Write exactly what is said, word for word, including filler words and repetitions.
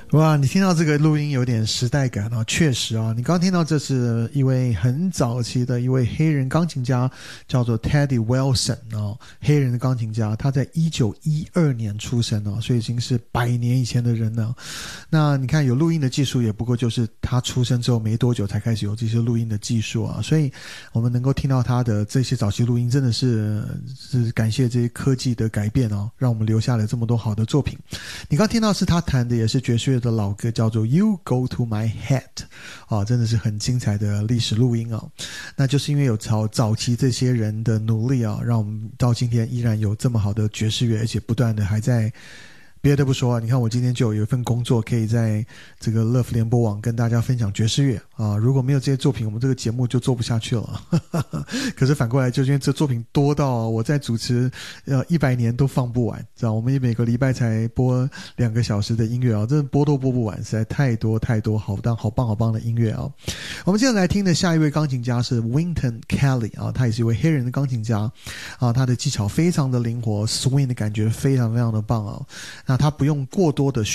哇，你听到这个录音有点时代感啊，确实啊，你刚听到这是一位很早期的一位黑人钢琴家，叫做 Teddy Wilson 啊，黑人的钢琴家，他在一九一二年出生啊，所以已经是百年以前的人了。那你看有录音的技术，也不过就是他出生之后没多久才开始有这些录音的技术啊，所以我们能够听到他的这些早期录音，真的是是感谢这些科技的改变哦，让我们留下了这么多好的作品。你刚听到是他弹的，也是爵士乐的老歌，叫做 You Go To My Head 啊，真的是很精彩的历史录音啊。那就是因为有早早期这些人的努力啊，让我们到今天依然有这么好的爵士乐，而且不断的还在。别的不说啊，你看我今天就有一份工作，可以在这个乐福联播网跟大家分享爵士乐啊。如果没有这些作品，我们这个节目就做不下去了。可是反过来，就是因为这作品多到我在主持呃一百年都放不完，知道？我们每个礼拜才播两个小时的音乐啊，真的播都播不完，实在太多太多好当好棒好棒的音乐啊。我们接下来听的下一位钢琴家是 Wynton Kelly 啊，他也是一位黑人的钢琴家啊，他的技巧非常的灵活 ，swing 的感觉非常非常的棒啊。那他不用过多的